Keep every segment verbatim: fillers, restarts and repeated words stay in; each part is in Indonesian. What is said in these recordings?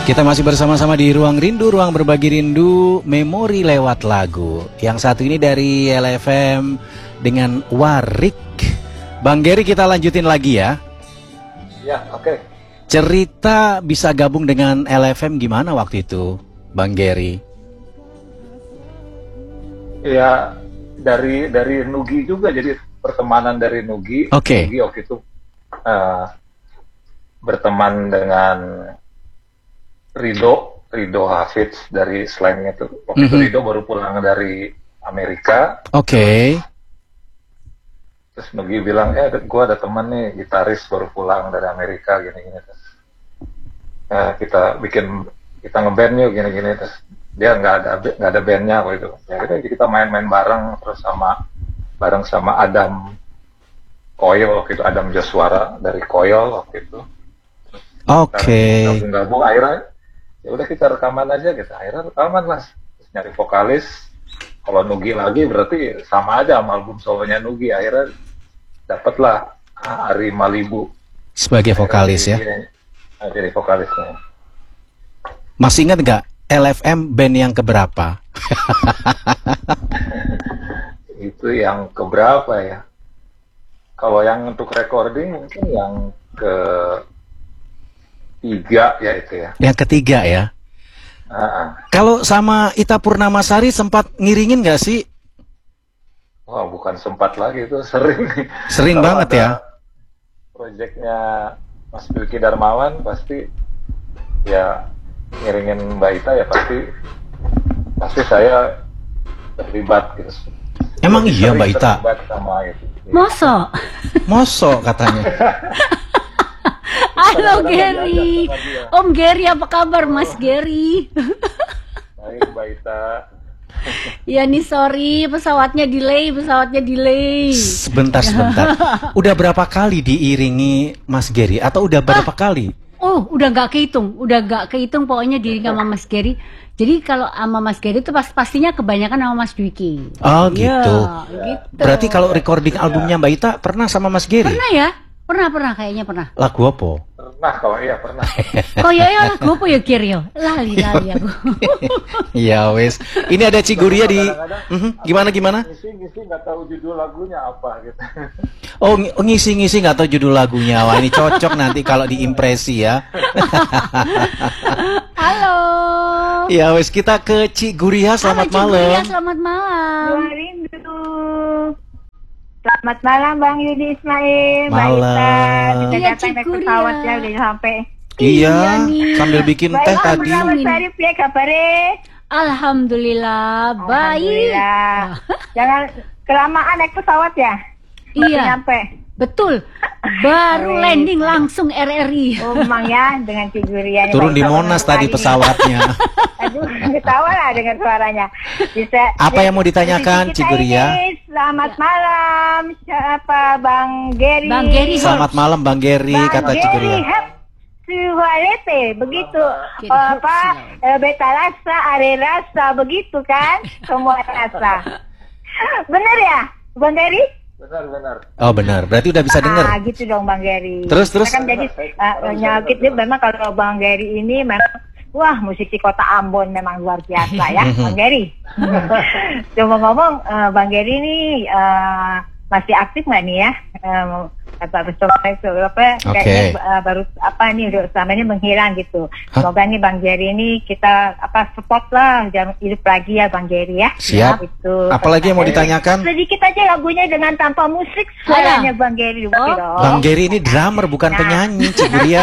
Kita masih bersama-sama di Ruang Rindu, Ruang Berbagi Rindu, Memori lewat lagu. Yang satu ini dari L F M dengan Warik. Bang Gary, kita lanjutin lagi ya. Ya, oke. Okay. Cerita bisa gabung dengan L F M gimana waktu itu, Bang Gary? Ya, dari dari Nugi juga, jadi pertemanan dari Nugi. Oke. Okay. Nugi waktu itu uh, berteman dengan Rido, Rido Hafiz dari Slang itu. Waktu mm-hmm. itu Rido baru pulang dari Amerika. Oke. Okay. Terus Nugi bilang, eh gue ada teman nih, gitaris baru pulang dari Amerika, gini-gini. Terus eh, kita bikin, kita ngeband yuk, gini-gini. Terus dia nggak ada nggak ada bandnya waktu itu. Ya kita, kita main-main bareng, terus sama bareng sama Adam Koyol waktu itu, Adam Joswara dari Koyol waktu itu. Oke. Okay. Gabung-gabung akhirnya. Ya udah kita rekaman aja gitu, akhirnya rekaman lah, terus nyari vokalis. Kalau Nugi lagi berarti sama aja sama album solonya Nugi, akhirnya dapatlah Ari Malibu sebagai vokalis ya. Jadi, jadi vokalisnya. Masih ingat nggak L F M band yang keberapa? Itu yang keberapa ya? Kalau yang untuk recording mungkin yang ke tiga ya itu ya. Yang ketiga ya. Uh-uh. Kalau sama Ita Purnamasari sempat ngiringin nggak sih? Wah, bukan sempat lagi, itu sering. Sering banget ya. Proyeknya Mas Bilky Darmawan pasti ya ngiringin Mbak Ita ya pasti pasti saya terlibat gitu. Emang iya Mbak Ita? Sama itu. Mosok? Mosok katanya. Halo Gary, Om Gary, apa kabar Mas Gary? Baik Mbak Ita. Ya nih sorry, pesawatnya delay, pesawatnya delay. Sebentar sebentar. Udah berapa kali diiringi Mas Gary atau udah berapa ah, kali? Oh, udah nggak kehitung, udah nggak kehitung pokoknya diiringi sama Mas Gary. Jadi kalau sama Mas Gary itu pas pastinya kebanyakan sama Mas Dwiki. Oh gitu. Ya, gitu. Berarti kalau recording albumnya Mbak Ita pernah sama Mas Gary? Pernah ya? Pernah, pernah, kayaknya pernah. Lagu apa? Pernah, kalau iya pernah. Oh iya, ya, lagu apa ya Gary? Lali, lali aku. Ya wes. Ini ada Ciguria di... Uh-huh. Gimana, gimana? Ngisi-ngisi nggak tahu judul lagunya apa gitu. Oh, ngisi-ngisi nggak tahu judul lagunya. Wah, ini cocok nanti kalau diimpresi ya. Halo. Ya wes, kita ke Ciguria. Selamat Halo, malam. Ciguria, selamat malam. Rindu. Selamat malam Bang Yudi Ismail. Malam. Mbak Ita, kita Iya, datang naik pesawat ya udah sampai. Iya, nih. sambil bikin Baik, teh tadi. Selamat Sarif ya kabarnya. Alhamdulillah, baik. Alhamdulillah. Jangan kelamaan naik pesawat ya. Iya. Sampai. Betul. Baru landing langsung R R I. Oh, Mang ya dengan Ciguria. Turun di Monas tadi pesawatnya. Aduh, ketawa lah dengan suaranya. Bisa. Apa yang mau ditanyakan Ciguria? Selamat malam, siapa Bang Gary? Bang Gary. Selamat malam Bang Gary, Bang kata Gary, Ciguria. Suhalete, begitu. Oh, apa? E, beta rasa, are rasa, begitu kan? Semua rasa. Bener ya, Bang Gary? Benar-benar. Oh benar, berarti udah bisa denger. Ah, gitu dong Bang Gary. Terus terus. Kan jadi uh, nyakit dia memang kalau Bang Gary ini memang wah musisi kota Ambon memang luar biasa ya Bang Gary. Cuma ngomong uh, Bang Gary ini uh, masih aktif nggak nih ya? Um, apa apa kayaknya uh, baru apa nih udah selama ini menghilang gitu. Hah? Semoga nih Bang Gary ini kita apa support lah jangan hidup lagi ya Bang Gary ya. Siap. Itu. Apalagi yang mau ditanyakan? Sedikit aja lagunya dengan tanpa musik suaranya Bang Gary. Oh. Bang Gary ini drummer bukan Nah. penyanyi Ciguria.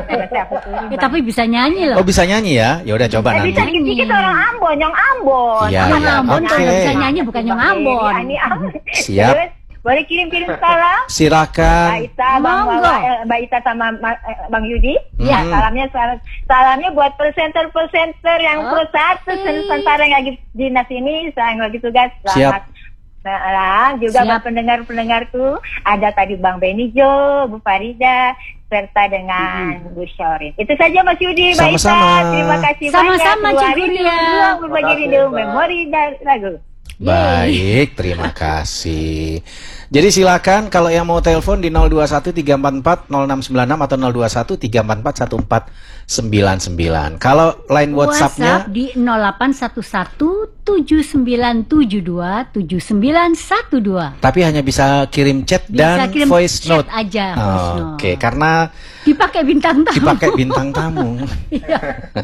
Ya, tapi bisa nyanyi loh. Oh bisa nyanyi ya? Ya udah coba Eh, nanti. bisa dikit-dikit orang Ambon, yang Ambon. Iya, Yang iya, Ambon oke. kalau bisa nyanyi bukan yang Ambon. Ini Ambon. Siap. Terus, boleh kirim-kirim salam? Mbak Silakan. Ita, Bang Monggo. Wawa, eh, Mbak Ita sama Ma- eh, Bang Yudi. Ya, Hmm. salamnya salam, salamnya buat presenter-presenter yang Oke. pro satu Nusantara yang lagi dinas ini, saya yang lagi tugas. Siap. Selamat. Nah, juga Siap. buat pendengar-pendengar tuh ada tadi Bang Benijo, Bu Farida, serta dengan Bu Syorin. Itu saja Mas Yudi, Mbak Ita. Sama-sama. Terima kasih Sama-sama, banyak. Cik Guria. Ruang Berbagi Terima kasih, Rindu, Mbak. memori dan lagu. Baik, terima kasih. Jadi silakan kalau yang mau telepon di nol dua satu tiga empat empat nol enam sembilan enam atau nol dua satu tiga empat empat satu empat sembilan sembilan. Kalau line WhatsApp-nya WhatsApp di nol delapan satu satu tujuh sembilan tujuh dua tujuh sembilan satu dua. tapi hanya bisa kirim chat Bisa dan kirim voice chat note aja, Oh, voice Oke, note. karena Dipakai bintang tamu. dipakai bintang tamu. Iya.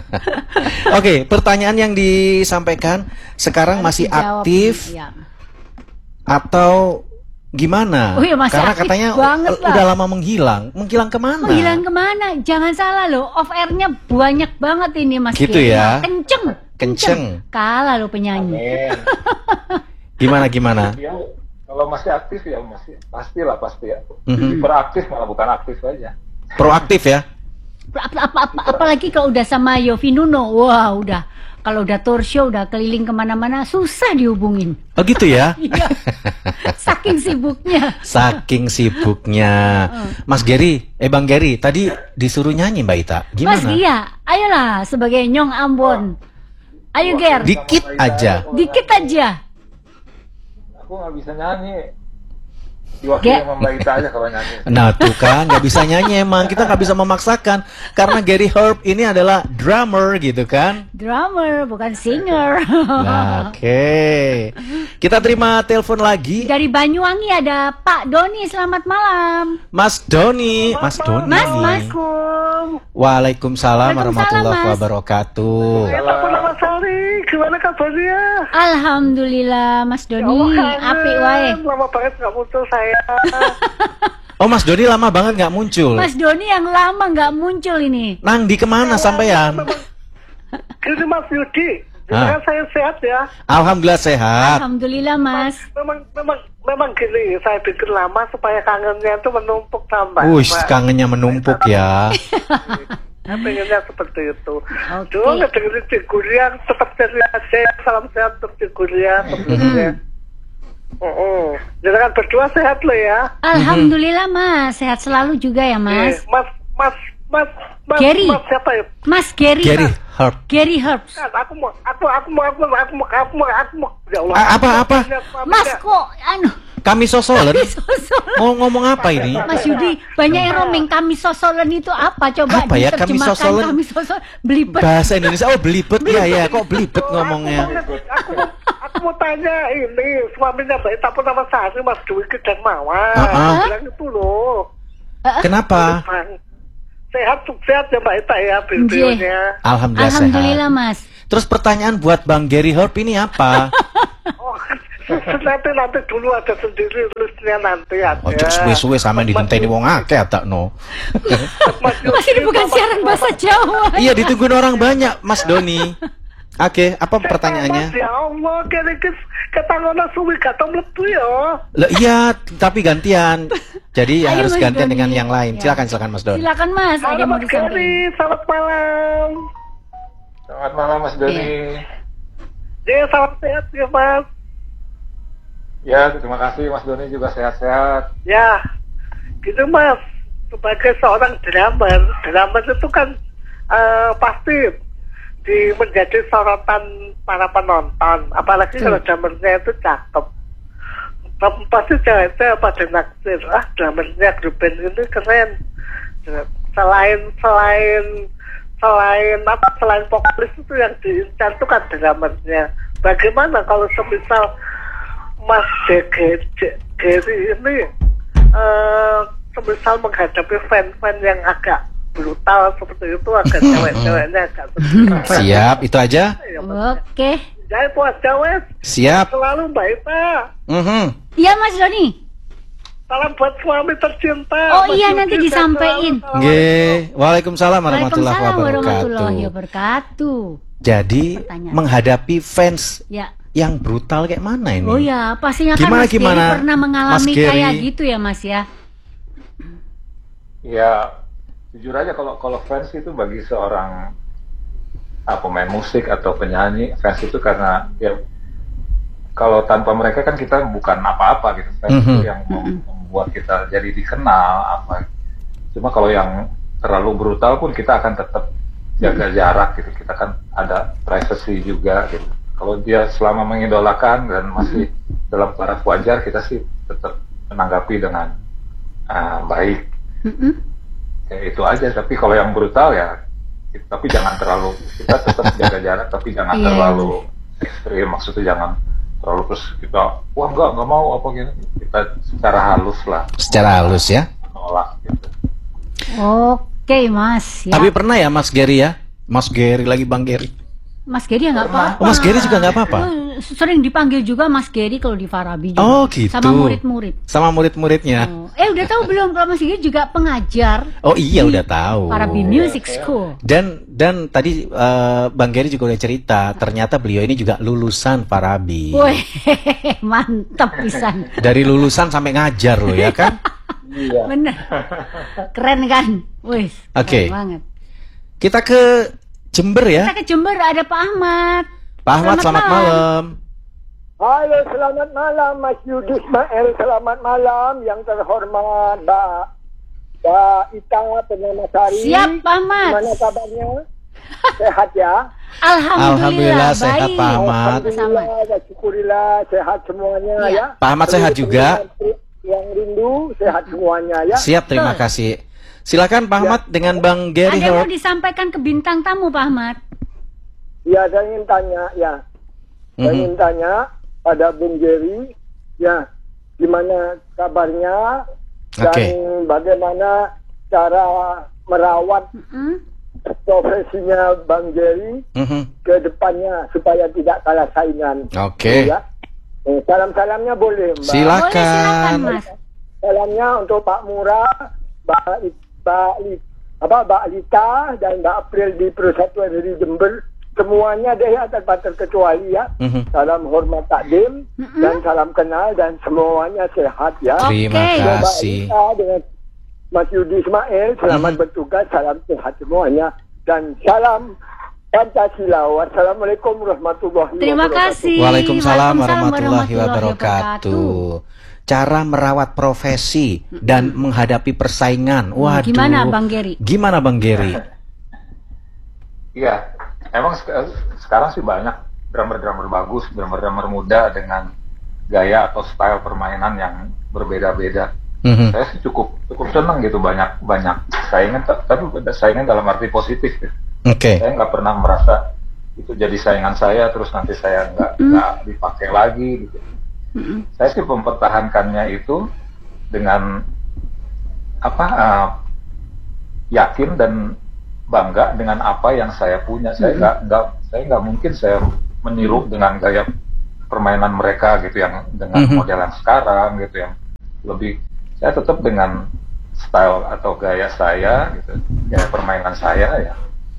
Oke, pertanyaan yang disampaikan sekarang Harus masih dijawab. aktif Iya. atau gimana? Oh iya, masih Karena aktif katanya banget u- lah. udah lama menghilang. Menghilang kemana? Menghilang kemana? Jangan salah loh, off airnya banyak banget ini Mas Gitu Geri. ya? Kenceng, Kenceng. Kalah lo penyanyi. Amin. Gimana gimana? Ya, kalau masih aktif ya masih pastilah pasti ya. Mhm. Hiperaktif malah bukan aktif aja. Proaktif ya? Apa, apa, apa, apalagi kalau udah sama Yofi Nuno, wah udah. Kalau udah tour show, udah keliling kemana-mana, susah dihubungin. Oh gitu ya? Iya. Saking sibuknya. Saking sibuknya. Mas Geri, eh Bang Geri, tadi disuruh nyanyi Mbak Ita. Gimana? Mas iya, ayolah sebagai Nyong Ambon. Ayo Ger, Dikit aja. dikit aja. Aku nggak bisa nyanyi. Diwakili Ge- sama Mbak Ita aja kalau nyanyi. Nah tuh kan, nggak bisa nyanyi emang. Kita nggak bisa memaksakan. Karena Gary Herb ini adalah drummer gitu kan. Drummer, bukan singer. Nah, oke. Kita terima telepon lagi. Dari Banyuwangi ada Pak Doni, selamat malam. Mas Doni. Mas Doni. Mas, Mas. Waalaikumsalam warahmatullahi Mas. wabarakatuh. Mas Sari, gimana kabarnya? Alhamdulillah Mas Doni, apik wae. Lama banget nggak muncul saya. Oh Mas Doni lama banget nggak muncul. Mas Doni yang lama nggak muncul ini. Nang di kemana sampean? Gini Mas Yudi, Ah. gimana saya sehat ya? Alhamdulillah sehat. Alhamdulillah Mas. Memang memang memang gini, saya bikin lama supaya kangennya itu menumpuk tambah. Wush, kangennya menumpuk ya. Saya pengennya seperti itu. Oke. Dulu ngedengerin Cigurian, tetap jadi aja. Salam sehat untuk Cigurian. tentunya. Oh, jangan berdua sehat lo ya. Alhamdulillah Mas, sehat selalu juga ya Eh, Mas. Mas, Mas, Mas, Mas, Gary. Mas siapa ya? Mas Gary. Gary Herb. Gary Herbs. Kan, aku mau, aku, aku mau, aku mau, aku mau, aku mau, aku mau, ya Allah. A- apa, apa? Mas kok anu Kami sosolen. sosolen. Mau ngomong apa ini? Mas Yudi, banyak yang roaming kami sosolen itu apa? Coba Apa ya, kami diterjemahkan sosolen? kami sosolen. Belibet. Bahasa Indonesia. Oh belibet ya ya. Kok belibet ngomongnya? Aku, mau- aku mau tanya ini, suaminya Mbak Ita pun nama Sari, Mas Dwi dan Mawar. Ah, ah. Bilang itu loh. Kenapa? Bang, sehat, sehat ya Mbak Ita ya, Nggih. bibirnya. Alhamdulillah, Alhamdulillah sehat. Mas. Terus pertanyaan buat Bang Gary Herb ini apa? Oh, nanti nanti dulu ada sendiri listnya nanti ada. Oh, cek suwe-suwe sama yang ditenteni wong akeh tak no. Mas, Mas ini bukan siaran bahasa Jawa. Iya ditungguin orang banyak, Mas Doni. Oke, apa Mas, pertanyaannya? ya Allah, kira-kira ketanggona suwi gak tau mlebu ya. Lah iya, tapi gantian. Jadi Ayo, harus Mas gantian Doni. dengan yang lain. Ya. Silakan silakan Mas Doni. Silakan Mas, ada Halo yang mau Mas disampaikan. Gary, selamat malam. Selamat malam Mas Doni. Ya, salam sehat ya Mas. Ya, terima kasih Mas Doni juga sehat-sehat. Ya, gitu Mas. Sebagai seorang drummer, drummer itu kan eh, pasti di menjadi sorotan para penonton. Apalagi kalau drummernya itu cakep. Pasti cewek-cewek pada naksir. Ah, drummernya grup band ini keren. Selain selain selain apa selain vokalis itu yang diincar itu kan drummernya. Bagaimana kalau semisal Mas Gary ini eh semisal menghadapi fan-fan yang agak brutal seperti itu, agak cewek-ceweknya agak sedikit. Siap, itu aja. Ya, Mas. Oke. Ya, itu aja wes. Siap. Selalu Mbak Ita. Mhm. Iya Mas Doni. Salam buat suami tercinta. Oh Mas iya, Yudi, nanti sehat disampaikan. selalu. Nggih. Waalaikumsalam warahmatullahi Waalaikumsalam warahmatullahi wabarakatuh. wabarakatuh. Jadi Pertanyaan. menghadapi fans Ya. yang brutal kayak mana ini? Oh ya, pastinya kan Gimana, Mas Gary gimana, pernah Mas mengalami Gary? kayak gitu ya Mas ya. Ya, jujur aja kalau kalau fans itu bagi seorang ah, pemain musik atau penyanyi, fans itu karena ya kalau tanpa mereka kan kita bukan apa-apa gitu. Fans itu Mhm. yang mem- membuat kita jadi dikenal apa. Cuma kalau yang terlalu brutal pun kita akan tetap jaga jarak gitu. Kita kan ada privacy juga gitu. Kalau dia selama mengidolakan dan masih dalam taraf wajar, kita sih tetap menanggapi dengan uh, baik. Mm-mm. Ya, itu aja. Tapi kalau yang brutal ya, tapi jangan terlalu, kita tetap jaga jarak, tapi jangan Iya, terlalu ekstrim. Maksudnya jangan terlalu terus kita, wah enggak nggak mau apa gitu. Kita secara halus lah. Secara halus ya. Menolak gitu. Oke Mas. Ya. Tapi pernah ya Mas Gary ya? Mas Gary lagi Bang Gary. Mas Gary ya nggak apa-apa. Oh, Mas Gary juga nggak apa-apa? Oh, sering dipanggil juga Mas Gary kalau di Farabi juga. Oh gitu. Sama murid-murid. Sama murid-muridnya. Oh. Eh udah tahu belum kalau Mas Gary juga pengajar Oh iya di udah tahu. Farabi Music School. Dan dan tadi eh, Bang Gary juga udah cerita, ternyata beliau ini juga lulusan Farabi. Woi, mantap pisan. Dari lulusan sampai ngajar loh ya kan? Iya. Bener. Keren kan? Wih. Oke. Keren banget. Kita ke Jember ya. Kita ke Jember ada Pak Ahmad. Pak Ahmad selamat malam. Halo, selamat malam Mas Yudi Ismail, selamat malam yang terhormat Mbak Mbak Ita Penyamasari. Siap Pak Ahmad. Gimana kabarnya? Sehat ya? Alhamdulillah, Alhamdulillah, sehat, baik. Pak Ahmad. Alhamdulillah, ya, syukurillah sehat semuanya Iya. ya. Pak Ahmad sehat juga. Yang rindu sehat semuanya ya. Siap, terima Betul. kasih. Silakan Pak Ahmad dengan Bang Gary Ada yang mau Howard. disampaikan ke bintang tamu Pak Ahmad? Ya, saya ingin tanya ya. Saya Mhm. ingin tanya pada Bung Jerry, ya, gimana kabarnya dan Oke. bagaimana cara merawat Mm-mm. profesinya Bang Jerry Mhm. ke depannya supaya tidak kalah saingan. Oke. Ya. Eh, salam-salamnya boleh, Mbak. Silakan. Boleh silakan Mas. Salamnya untuk Pak Murah, Mbak I- Mbak Li- apa Mbak Lita dan Mbak April di Persatuan Dari Jember. Semuanya deh ya tanpa terkecuali ya. Mhm. Salam hormat takdim Mm-mm. dan salam kenal dan semuanya sehat ya. Terima Oke. Mbak kasih. Lita dengan Mas Yudi Ismail, selamat Mhm. bertugas, salam sehat semuanya dan salam Pancasila. Wassalamualaikum warahmatullahi Terima wabarakatuh. kasih. Waalaikumsalam warahmatullahi warahmatullahi wabarakatuh. Cara merawat profesi dan menghadapi persaingan. Waduh. Gimana Bang Gary? Gimana Bang Gary? Iya, emang sek- sekarang sih banyak drummer-drummer bagus, drummer-drummer muda dengan gaya atau style permainan yang berbeda-beda. Mhm. Saya sih cukup cukup senang gitu, banyak banyak saingan, ta- tapi saingan dalam arti positif. Gitu. Oke. Saya nggak pernah merasa itu jadi saingan saya, terus nanti saya nggak nggak dipakai lagi. Gitu. Saya sih mempertahankannya itu dengan apa uh, yakin dan bangga dengan apa yang saya punya. Saya nggak nggak saya nggak mungkin saya meniru dengan gaya permainan mereka gitu yang dengan Mhm. model yang sekarang gitu yang lebih. Saya tetap dengan style atau gaya saya gitu, gaya permainan saya ya.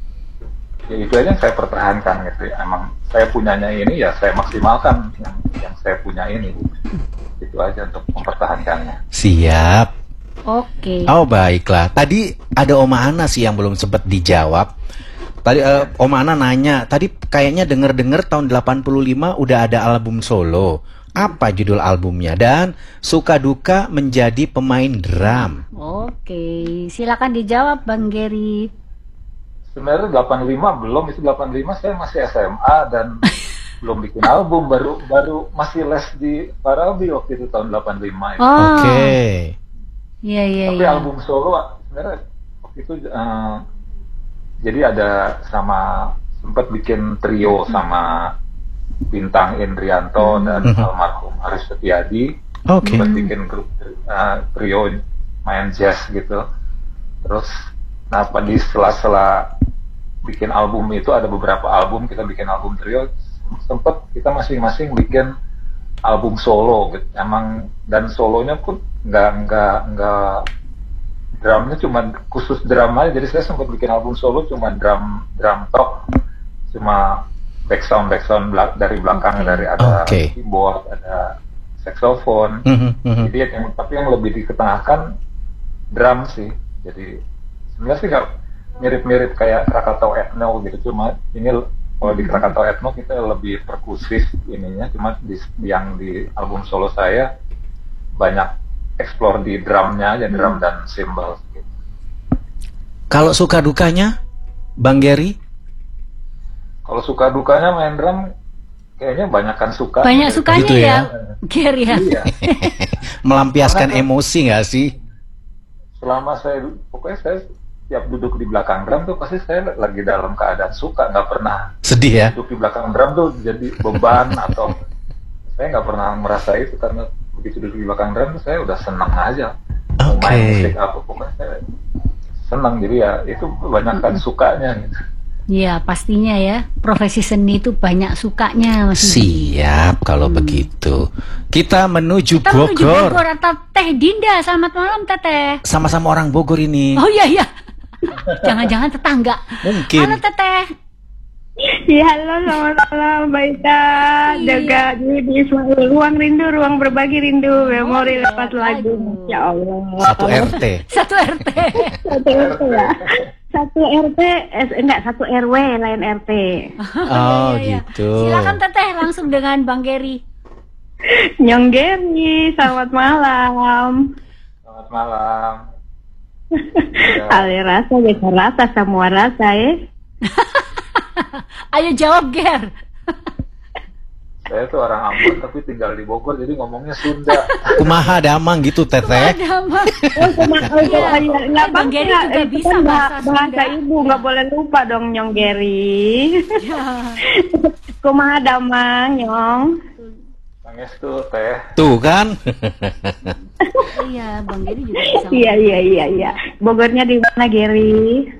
Ya itu aja yang saya pertahankan gitu. Emang saya punyanya ini ya saya maksimalkan yang yang saya punya ini. Itu aja untuk mempertahankannya. Siap. Oke. Oh baiklah. Tadi ada Oma Ana sih yang belum sempat dijawab. Tadi eh, Oma Ana nanya, tadi kayaknya denger-denger tahun delapan puluh lima udah ada album solo. Apa judul albumnya? Dan suka duka menjadi pemain drum. Oke, silakan dijawab Bang Gary. Sebenarnya delapan puluh lima belum, itu delapan puluh lima saya masih S M A dan belum bikin album, baru baru masih les di Farabi waktu itu tahun delapan puluh lima itu. Oh. Oke. Iya iya Tapi iya. album solo sebenarnya waktu itu eh, jadi ada sama sempat bikin trio sama Bintang Indrianto dan almarhum Aris Setiadi. Oke. Sempat bikin grup eh, trio main jazz gitu. Terus nah pada di sela-sela bikin album itu ada beberapa album, kita bikin album trio, sempat kita masing-masing bikin album solo gitu. Emang dan solonya pun nggak nggak nggak drumnya cuma khusus drum aja, jadi saya sempat bikin album solo cuma drum drum top, cuma background background belak- dari belakang, Oke. dari ada Oke. keyboard, ada saxophone. Mhm, mhm. Jadi yang tapi yang lebih diketengahkan drum sih. Jadi sebenarnya sih nggak mirip-mirip kayak Krakatau Ethno gitu, cuma ini l- kalau di Krakatau Ethno kita lebih perkusif ininya, cuma di, yang di album solo saya banyak explore di drumnya aja, drum dan cymbal gitu. Kalau suka dukanya, Bang Gary? Kalau suka dukanya main drum kayaknya banyakan suka. Banyak sukanya Gitu ya? ya, Ger ya. Iya. Melampiaskan Karena- emosi nggak sih? Selama saya, pokoknya saya tiap duduk di belakang drum tuh pasti saya lagi dalam keadaan suka, nggak pernah Sedih ya? duduk di belakang drum tuh jadi beban atau saya nggak pernah merasa itu, karena begitu duduk di belakang drum tuh saya udah senang aja. Mau Oke. main musik apa pokoknya saya senang, jadi ya itu kebanyakan sukanya gitu. Iya, pastinya ya. Profesi seni itu banyak sukanya, Mas Yudi. Siap kalau begitu. Kita menuju Kita menuju Bogor. Bogor atau Teh Dinda. Selamat malam, Teteh. Sama-sama orang Bogor ini. Oh iya iya. Jangan-jangan tetangga. Mungkin. Halo Teteh. Ya, halo, selamat malam, Mbak Ita. Iya. Jaga di Ismail. Ruang rindu, ruang berbagi rindu. Memori iya, lewat lagu. lagu. Masya Allah. Satu R T. Satu R T. Satu R T ya. Satu R T, eh, enggak, satu R W, lain R T. Oh Iya, iya. gitu. Silakan Teteh langsung dengan Bang Geri. Nyong Geri, selamat malam. Selamat malam. Ale rasa, beta rasa, semua rasa ya. Ayo jawab Ger. Saya tuh orang Ambon tapi tinggal di Bogor, jadi ngomongnya Sunda. Kumaha damang gitu teteh. Ada Mas. Oh, cuma oh, Iya. iya, nggak Bang Geri bangsa, juga itu bisa kan bahasa bah- bahasa Sunda. ibu, nggak boleh lupa dong Nyong Geri. Kumaha damang Nyong. Pangestu teh. Tuh kan. Iya, Bang Geri juga bisa. Iya iya iya iya. Bogornya di mana Geri?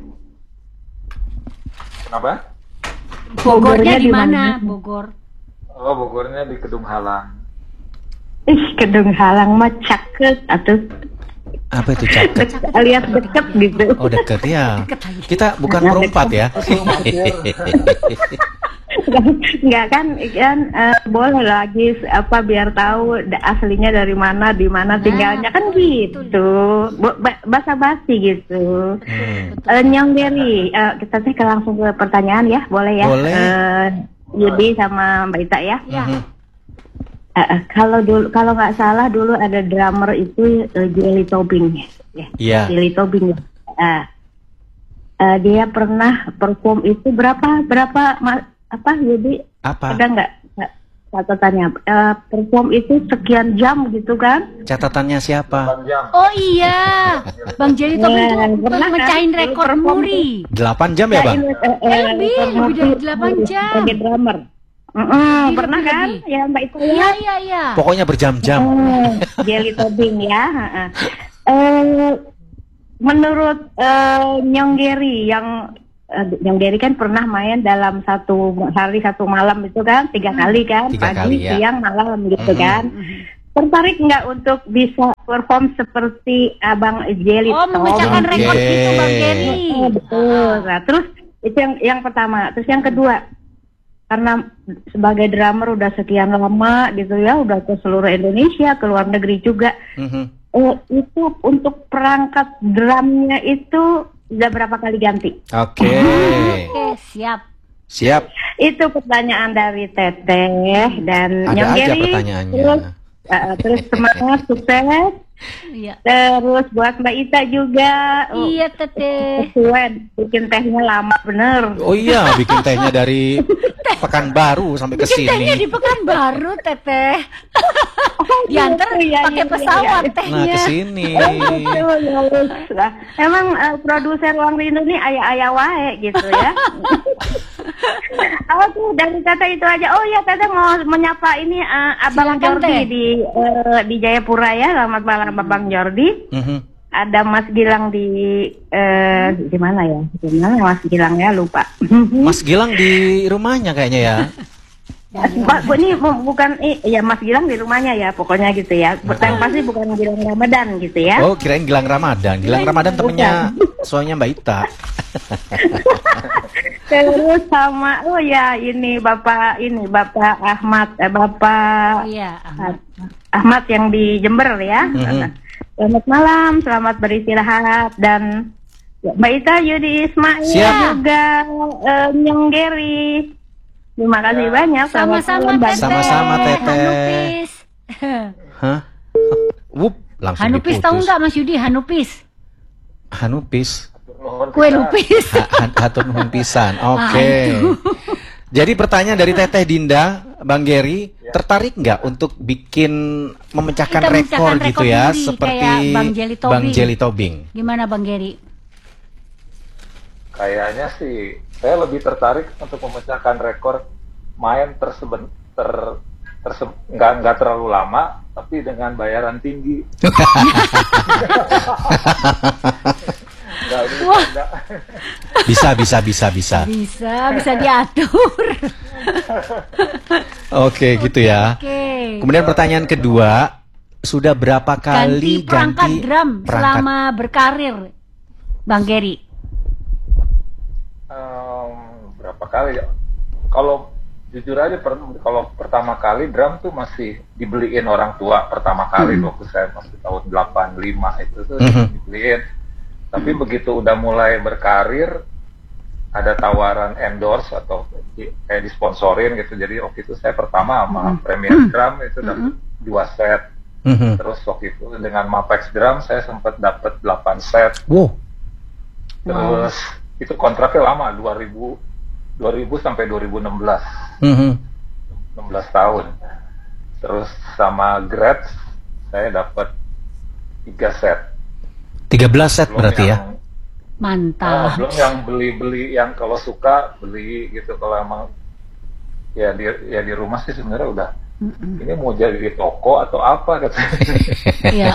Kenapa? Bogornya di di mana? mana? Bogor. Oh, Bogornya di Kedung Halang. Ih, Kedung Halang mah caket atau Apa itu caket? alias deket gitu. Oh deket ya. Deket lagi. Kita bukan perempat ya. Enggak kan, kan eh, boleh lagi apa biar tahu da- aslinya dari mana, di mana tinggalnya kan gitu. Bo- ba- Basa-basi gitu. Hmm. Eh, Nyong Geri, eh, kita sih langsung ke pertanyaan ya, boleh ya? Boleh. Eh, Yudi sama Mbak Ita ya. Ya. Mhm. Eh, eh, kalau dulu, kalau nggak salah dulu ada drummer itu eh, Jelly Tobing, ya. Iya. Jelly Tobing. Eh, eh, dia pernah perform itu berapa berapa ma- apa Yudi? Apa? Ada nggak nggak catatannya? Eh, perform itu sekian jam gitu kan? Catatannya siapa? delapan jam. Oh iya, Bang Jerry Tobing itu Eh, untuk pernah kan? mecahin Dulu rekor perform muri. delapan jam ya, Bang? Eh, eh, Eh, lebih, perform lebih dari itu delapan jam. Sebagai drummer. Mm-mm, Lebih, pernah lebih, kan? lebih. Ya Mbak Ita ya. Iya iya iya. Pokoknya berjam-jam. Oh, Jelly Tobing ya. heeh. Eh, menurut eh, Nyong Geri yang eh, Nyong Geri kan pernah main dalam satu hari satu malam itu kan tiga kali kan, Tiga pagi, kali, ya. siang, malam gitu Mhm. kan. Tertarik nggak untuk bisa perform seperti Abang Jelly Oh, memecahkan Oke. rekor itu Bang Jerry. Oh, betul. Nah, terus itu yang yang pertama. Terus yang kedua, karena sebagai drummer udah sekian lama gitu ya, udah ke seluruh Indonesia, ke luar negeri juga. Mhm. Eh, itu untuk perangkat drumnya itu udah berapa kali ganti? Oke. Oke, siap. Siap. Itu pertanyaan dari Teteh dan Ada Nyong aja Geri. pertanyaannya. Terus, eh, terus semangat, sukses. Iya. Terus buat Mbak Ita juga. Oh, Iya, Teteh. kesuwen, bikin tehnya lama bener. Oh iya, bikin tehnya dari Pekanbaru sampai ke Tehnya sini. di Pekanbaru, Teteh. Diantar Iya, iya, pakai iya, pesawat iya. Nah, tehnya. ke sini. Betul, ya wis. Lah, emang eh, produser Ruang Rindu ini ayah-ayah wae gitu ya. Oh tuh dari Teteh itu aja. Oh iya, Teteh mau menyapa ini eh, Abang Silakan, Jordi Teh. di eh, di Jayapura ya. Selamat malam Abang Jordi. Mhm. Ada Mas Gilang di eh di mana ya? Di mana Mas Gilang ya, lupa. Mas Gilang di rumahnya kayaknya ya. Pak, bu, ini bu- bukan i- ya Mas Gilang di rumahnya ya, pokoknya gitu ya. Yang pasti bukan Gilang Ramadan gitu ya. Oh, kirain Gilang Ramadan. Gilang Ramadan temennya soalnya Mbak Ita. Terus sama oh ya ini Bapak ini Bapak Ahmad eh, Bapak Iya, Ahmad. Ahmad yang di Jember ya. Mhm. Selamat malam, selamat beristirahat dan ya, Mbak Ita, Yudi Ismail Siap. juga eh, Nyong Geri. Terima kasih banyak. Selamat Sama-sama, malam, Mbak. Teteh. Sama-sama, Teteh. Hanupis. Hah? Wup, langsung Hanupis diputus. tahu nggak Mas Yudi? Hanupis. Hanupis. Mohon Kue kita- lupis. Ha- ha- Hatur nuhun pisan. Oke. Ah, itu. Jadi pertanyaan dari Teteh Dinda, Bang Gary, Ya. tertarik nggak untuk bikin memecahkan Kita rekor memecahkan gitu rekor ya, muri, seperti kayak Bang Jelly Tobing. Bang Jelly Tobing? Gimana Bang Gary? Kayaknya sih saya lebih tertarik untuk memecahkan rekor main terseben ter terse- nggak nggak terlalu lama tapi dengan bayaran tinggi. Nggak, ini Wah. bercanda. Bisa, bisa, bisa, bisa. Bisa, bisa diatur. Oke, gitu ya. Oke. Kemudian pertanyaan kedua, sudah berapa kali Ganti perangkat ganti drum perangkat? selama berkarir, Bang Gary. Em, berapa kali ya? Kalau jujur aja per- kalau pertama kali drum tuh masih dibeliin orang tua pertama kali waktu saya masih tahun delapan puluh lima itu tuh Mhm. dibeliin. Tapi begitu udah mulai berkarir ada tawaran endorse atau di- kayak disponsorin gitu. Jadi waktu itu saya pertama sama Premier Drum itu dapat dua set. Mhm. Terus waktu itu dengan Mapex Drum saya sempat dapat delapan set. Wow. Terus itu kontraknya lama dua ribu dua ribu sampai dua ribu enam belas. Mhm. enam belas tahun. Terus sama Gretsch saya dapat tiga set. tiga belas set Belum berarti ya? yang, ah, Mantap. belum yang beli-beli yang kalau suka beli gitu, kalau emang ya di ya di rumah sih sebenarnya udah ini mau jadi di toko atau apa katanya. Iya.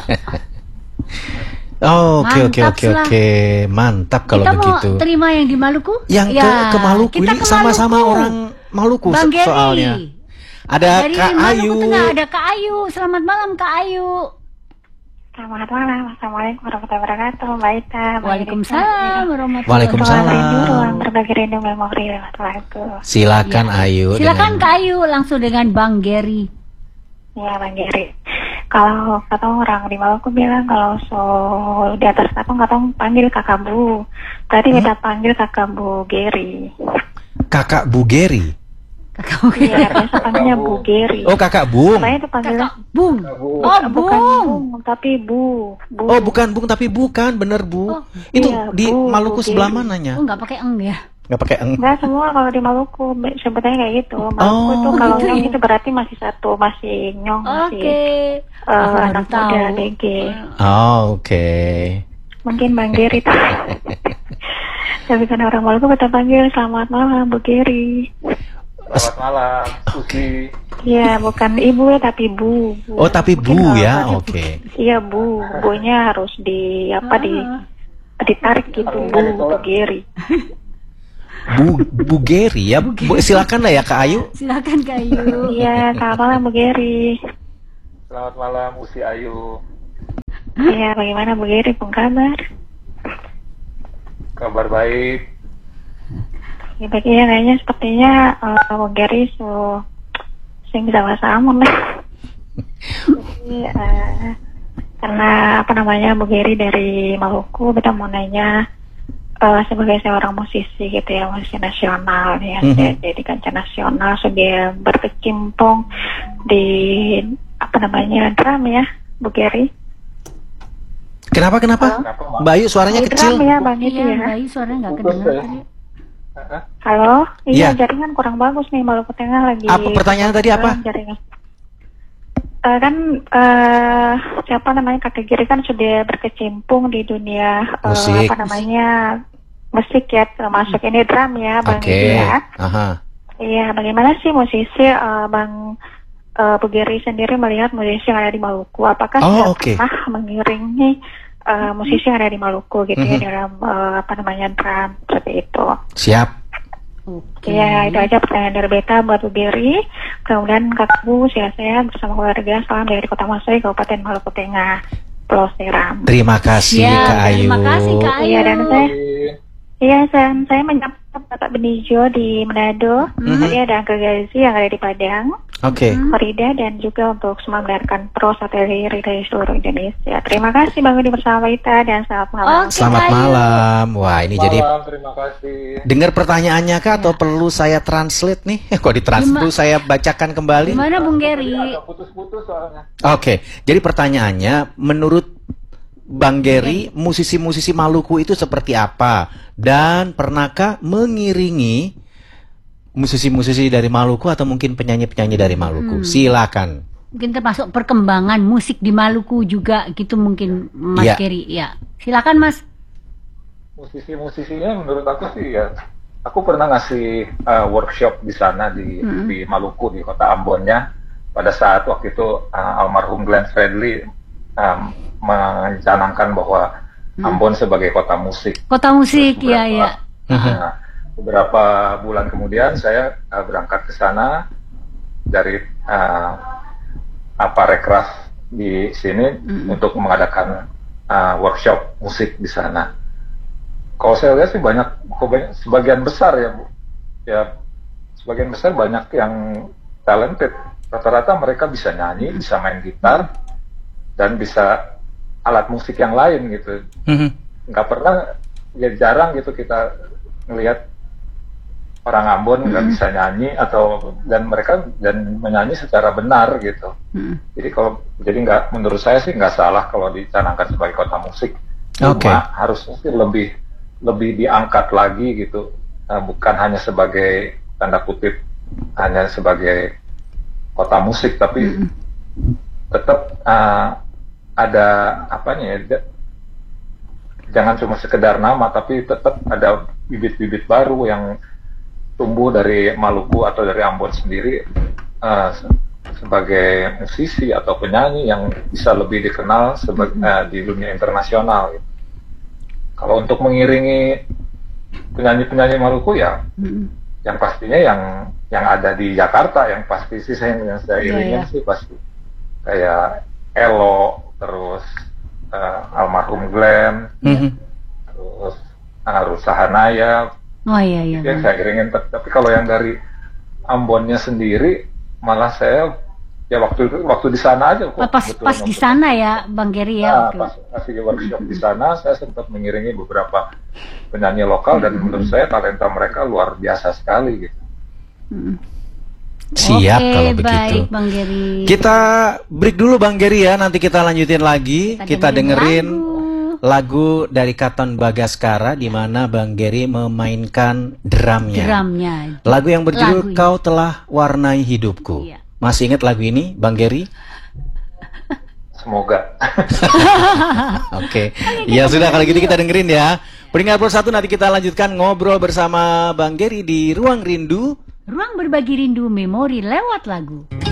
Oh, oke oke Mantap oke lah. oke, mantap kalau Kita begitu. mau terima yang di Maluku? Yang ke, Ya, ke Maluku kita ini ke sama-sama Maluku. orang Maluku Bang so- Gary. soalnya. Ada Dari Kak Maluku Ayu. Tengah ada Kak Ayu. Selamat malam Kak Ayu. Selamat malam, Assalamualaikum warahmatullahi wabarakatuh, Mbak Ita. Mbak Waalaikumsalam warahmatullahi Waalaikumsalam. Ruang rindu, ruang berbagi rindu memori lewat lagu. Silakan Ayu. Silakan dengan- Kak Ayu langsung dengan Bang Gary. Ya, Bang Geri. Kalau kata orang di Maluku bilang kalau so di atas kapal katong panggil kakak Bu. Tadi Hmm? kita panggil kakak Bu Geri. Kakak Bu Gary. Kakak Bung. Iya, biasa panggilnya Bu Geri. Oh, Kakak Bung. Saya itu panggilnya Kakak Bung. Bu. Oh, bukan Bung. Bung, tapi Bu. Bu. Oh, bukan Bung tapi bukan, bener Bu. Oh, Itu iya, di Bu, Maluku Bu sebelah Gary. mananya? Oh, nggak pakai eng ya? Nggak pakai eng. Enggak, semua kalau di Maluku be- sebetulnya kayak gitu. Maluku Oh, itu kalau gitu nyong ya? itu berarti masih satu, masih nyong, masih Oke. eh, Aku baru anak tahu. muda D G. Oh, oke. Mungkin Bang Geri tuh. Tapi kan orang Maluku kita panggil selamat malam Bu Geri. Selamat malam, Susi. Iya, bukan ibu ya tapi bu. Bu. Oh, tapi Mungkin Bu kalau ya. pakai bu- Oke. Iya bu, bunya harus di apa di Ah. ditarik gitu bu, Bu Geri. Bu Bu Gary ya. Bu, silakan lah ya Kak Ayu. Silakan Kak Ayu. Iya, selamat malam Bu Geri. Selamat malam, Usi Ayu. Iya, bagaimana Bu Geri? Pun kabar? Kabar baik. Ya, baik, iya, kayaknya sepertinya eh, Bu Geri so sing bisa bahasa Amun lah. Jadi, eh, karena apa namanya Bu Geri dari Maluku, kita mau nanya eh, sebagai seorang musisi gitu ya, musisi nasional ya, Mhm. dia jadi kancah nasional, sudah berkecimpung di apa namanya drum ya, Bu Geri. Kenapa kenapa? Kenapa, Mak? Mbak Ayu suaranya Di kecil. drum ya, Bang itu Iya, ya. Mbak Ayu suaranya nggak Putus kedengar ya. tadi. Hah? Halo, iya Iya. jaringan kurang bagus nih, Maluku Tengah lagi. Apa pertanyaan tadi apa? Jaringan. Eh, kan eh, siapa namanya kakek Giri kan sudah berkecimpung di dunia eh, Musik. apa namanya musik ya, termasuk ini drum ya, Bang Oke. Giri ya. Aha. Iya, bagaimana sih musisi eh, Bang eh, Bu Giri sendiri melihat musisi yang ada di Maluku? Apakah Oh, sudah oke. pernah mengiringi eh, musisi yang ada di Maluku gitu ya Mhm. dalam eh, apa namanya drum seperti itu? Siap. Oke. Iya, itu aja pertanyaan dari Beta buat Bu Giri. Kemudian Kakak Bu, sehat-sehat bersama keluarga. Salam dari Kota Masai, Kabupaten Maluku Tengah, Pulau Seram. Terima kasih Ya, Kak Ayu. terima kasih Kak Ayu. Iya, dan saya, iya, dan saya menyapa Bapak Benijo di Manado. Mhm. Tadi ada Angga Gazi yang ada di Padang, Oke. Florida, dan juga untuk semua mendengarkan Pro Satelit dari seluruh Indonesia. Terima kasih Bang Udi bersama Beta, dan selamat malam. Oke. Selamat Kak Ayu. malam. Wah, ini jadi Malam, terima kasih. dengar pertanyaannya Kak atau perlu saya translate nih? Kok ditranslate Gima- perlu saya bacakan kembali? Gimana Bung Geri? Agak putus-putus soalnya. Oke, jadi pertanyaannya menurut Bang Geri, musisi-musisi Maluku itu seperti apa? Dan pernahkah mengiringi musisi-musisi dari Maluku atau mungkin penyanyi-penyanyi dari Maluku? Hmm. Silakan. Mungkin termasuk perkembangan musik di Maluku juga gitu mungkin Mas Ya. Gary. Ya, silakan Mas. Musisi-musisinya menurut aku sih ya, aku pernah ngasih uh, workshop di sana di Mm-mm. di Maluku, di kota Ambonnya, pada saat waktu itu uh, almarhum Glenn Fredly um, mencanangkan bahwa Ambon sebagai kota musik. Kota musik, Terus ya ya. Nah, beberapa bulan kemudian saya uh, berangkat ke sana dari uh, apa Rekraf di sini Mm-mm. untuk mengadakan uh, workshop musik di sana. Kalau saya lihat sih banyak, kok banyak- sebagian besar ya Bu, ya sebagian besar banyak yang talented. Rata-rata mereka bisa nyanyi, bisa main gitar, dan bisa alat musik yang lain gitu. Mhm. Nggak pernah, ya jarang gitu kita ngelihat orang Ambon nggak bisa nyanyi atau dan mereka dan menyanyi secara benar gitu. Mm. Jadi kalau jadi nggak, menurut saya sih nggak salah kalau dicanangkan sebagai kota musik. Oke. Cuma harusnya sih lebih lebih diangkat lagi gitu. Nah, bukan hanya sebagai tanda kutip hanya sebagai kota musik, tapi tetap uh, ada apanya ya, da- jangan cuma sekedar nama, tapi tetap ada bibit-bibit baru yang tumbuh dari Maluku atau dari Ambon sendiri uh, se- sebagai musisi atau penyanyi yang bisa lebih dikenal sebagai uh, di dunia internasional gitu. Kalau untuk mengiringi penyanyi-penyanyi Maluku ya Mm. yang pastinya yang yang ada di Jakarta, yang pasti sih saya yang saya Iya, iringin iya. sih pasti kayak Elo, terus uh, almarhum Glenn, Mhm. terus uh, Ruth Sahanaya, Oh iya iya. itu yang benar. saya iringin. Tapi tapi kalau yang dari Ambonnya sendiri, malah saya ya waktu itu waktu di sana aja kok. Pas kebetulan pas di waktu- sana ya Bang Gary ya. Nah, Oke. pas kasih workshop di sana, saya sempat mengiringi beberapa penyanyi lokal dan menurut saya talenta mereka luar biasa sekali gitu. Mm. Siap Oke, kalau begitu. baik Bang Gary. Kita break dulu Bang Gary ya, nanti kita lanjutin lagi. Kita, dengerin lagu. lagu dari Katon Bagaskara di mana Bang Gary memainkan drumnya. Drumnya. Lagu yang berjudul Lagu ini. Kau Telah Warnai Hidupku. Iya. Masih ingat lagu ini, Bang Gary? Semoga. Oke. Ya sudah kalau gitu kita dengerin ya. Peringkat puluh satu nanti kita lanjutkan ngobrol bersama Bang Gary di Ruang Rindu. Ruang berbagi rindu memori lewat lagu.